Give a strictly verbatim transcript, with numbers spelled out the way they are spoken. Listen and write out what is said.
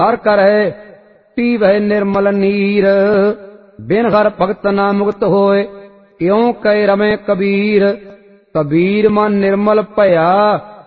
हर करहे पीवै निर्मल नीर, बिन हर भगत ना मुक्त होए, क्यों कहे रमे कबीर। कबीर मन निर्मल भया